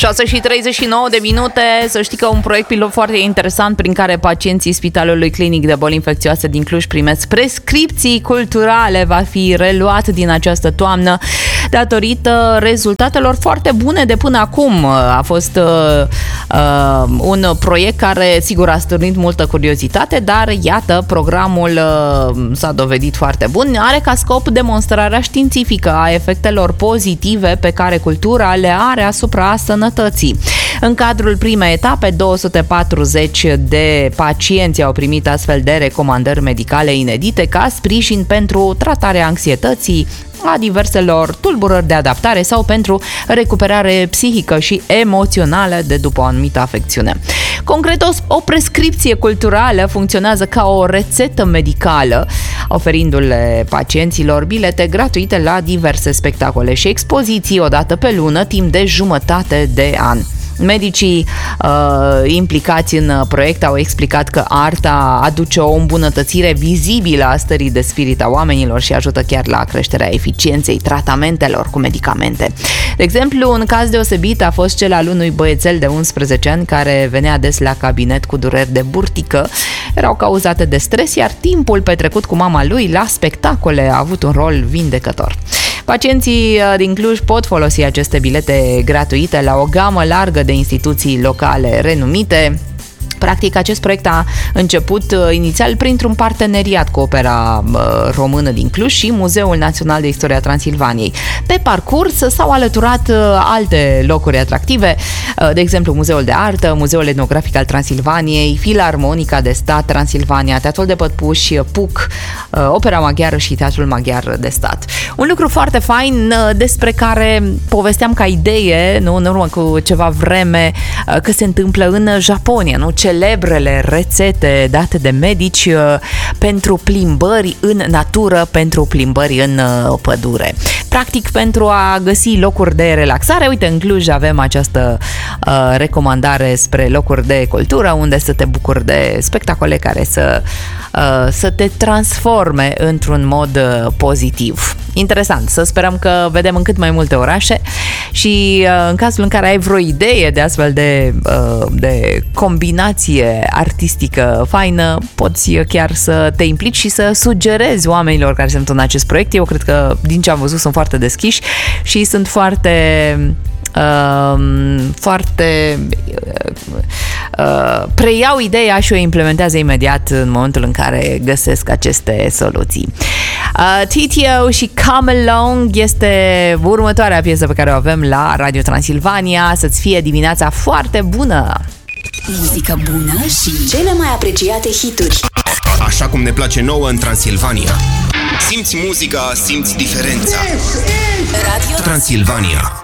6:39. Să știi că un proiect pilot foarte interesant prin care pacienții Spitalului Clinic de Boli Infecțioase din Cluj primesc prescripții culturale va fi reluat din această toamnă datorită rezultatelor foarte bune de până acum. A fost un proiect care sigur a stârnit multă curiozitate, dar iată, programul s-a dovedit foarte bun. Are ca scop demonstrarea științifică a efectelor pozitive pe care cultura le are asupra sănătății. În cadrul primei etape, 240 de pacienți au primit astfel de recomandări medicale inedite ca sprijin pentru tratarea anxietății, a diverselor tulburări de adaptare sau pentru recuperare psihică și emoțională de după o anumită afecțiune. Concret, o prescripție culturală funcționează ca o rețetă medicală, oferindu-le pacienților bilete gratuite la diverse spectacole și expoziții o dată pe lună, timp de jumătate de an. Medicii implicați în proiect au explicat că arta aduce o îmbunătățire vizibilă a stării de spirit a oamenilor și ajută chiar la creșterea eficienței tratamentelor cu medicamente. De exemplu, un caz deosebit a fost cel al unui băiețel de 11 ani care venea des la cabinet cu dureri de burtică. Erau cauzate de stres, iar timpul petrecut cu mama lui la spectacole a avut un rol vindecător. Pacienții din Cluj pot folosi aceste bilete gratuite la o gamă largă de instituții locale renumite. Practic, acest proiect a început inițial printr-un parteneriat cu Opera Română din Cluj și Muzeul Național de Istoria Transilvaniei. Pe parcurs s-au alăturat alte locuri atractive, de exemplu Muzeul de Artă, Muzeul Etnografic al Transilvaniei, Filarmonica de Stat Transilvania, Teatrul de Păpuși, PUC, Opera Maghiară și Teatrul Maghiar de Stat. Un lucru foarte fain despre care povesteam ca idee, nu, în urmă cu ceva vreme, că se întâmplă în Japonia, nu? Celebrele rețete date de medici pentru plimbări în natură, pentru plimbări în pădure. Practic, pentru a găsi locuri de relaxare, uite, în Cluj avem această recomandare spre locuri de cultură, unde să te bucuri de spectacole care să te transforme într-un mod pozitiv. Interesant, să sperăm că vedem în cât mai multe orașe și în cazul în care ai vreo idee de astfel de combinație artistică faină, poți chiar să te implici și să sugerezi oamenilor care sunt în acest proiect. Eu cred că, din ce am văzut, sunt foarte deschiși și sunt preiau ideea și o implementează imediat în momentul în care găsesc aceste soluții. TTO și Come Along este următoarea piesă pe care o avem la Radio Transilvania. Să-ți fie dimineața foarte bună! Muzică bună și cele mai apreciate hituri. Așa cum ne place nouă în Transilvania. Simți muzica, simți diferența. Radio Transilvania.